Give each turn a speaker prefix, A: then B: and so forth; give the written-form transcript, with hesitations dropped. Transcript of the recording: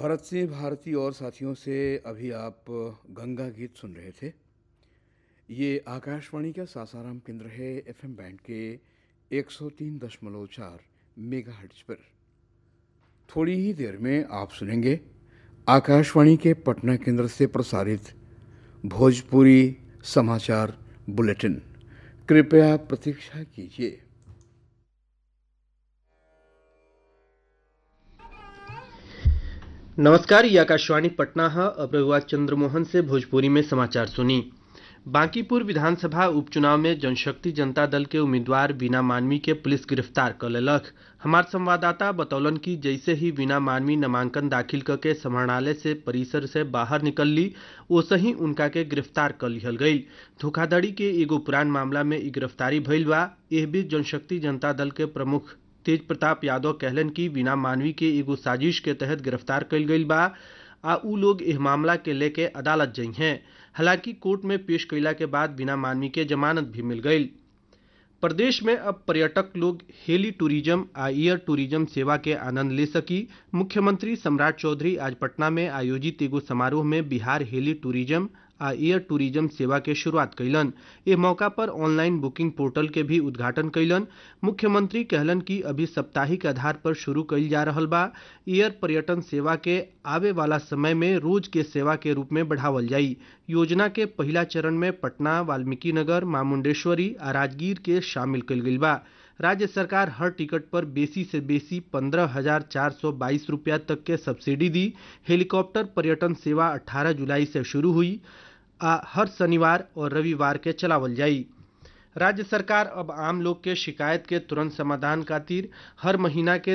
A: भरत सिंह भारती और साथियों से अभी आप गंगा गीत सुन रहे थे। ये आकाशवाणी का सासाराम केंद्र है एफएम बैंड के 103.4 मेगाहर्ट्ज पर। थोड़ी ही देर में आप सुनेंगे आकाशवाणी के पटना केंद्र से प्रसारित भोजपुरी समाचार बुलेटिन। कृपया प्रतीक्षा कीजिए।
B: नमस्कार, ये आकाशवाणी पटना है। अब रघुआ चंद्रमोहन से भोजपुरी में समाचार सुनी। बांकीपुर विधानसभा उपचुनाव में जनशक्ति जनता दल के उम्मीदवार वीना मानवी के पुलिस गिरफ्तार कर लेलक। हमार संवाददाता बतौलन कि जैसे ही वीना मानवी नामांकन दाखिल करके समाहरणालय से परिसर से बाहर निकलली, वैसे ही उनका के गिरफ्तार कर लिहल गई। धोखाधड़ी के एगो पुरान मामला में गिरफ्तारी भइल बा। एह बीच जनशक्ति जनता दल के प्रमुख तेज प्रताप यादव कहलन कि वीना मानवी के एगो साजिश के तहत गिरफ्तार कइल गइल बा आ उ लोग इस मामला के लेके अदालत जई हैं। हालांकि कोर्ट में पेश कइला के बाद वीना मानवी के जमानत भी मिल गई। प्रदेश में अब पर्यटक लोग हेली टूरिज्म आ एयर टूरिज्म सेवा के आनंद ले सकी। मुख्यमंत्री सम्राट चौधरी आज पटना में आयोजित एगो समारोह में बिहार हेली टूरिज्म आ एयर टूरिज्म सेवा के शुरुआत कैलन। इस मौका पर ऑनलाइन बुकिंग पोर्टल के भी उद्घाटन कैलन। मुख्यमंत्री कहलन कि अभी साप्ताहिक आधार पर शुरू कइल जा रहल बा। एयर पर्यटन सेवा के आवे वाला समय में रोज के सेवा के रूप में बढ़ावल जाई। योजना के पहला चरण में पटना, वाल्मीकिनगर, मामुंडेश्वरी आ राजगीर के शामिल कइल गइल बा। राज्य सरकार हर टिकट पर बेसी से बेसी 15,422 रुपया तक के सब्सिडी दी। हेलीकॉप्टर पर्यटन सेवा 18 जुलाई से शुरू हुई आ हर शनिवार और रविवार के चलावल जाई। राज्य सरकार अब आम लोग के शिकायत के तुरंत समाधान खातिर हर महीना के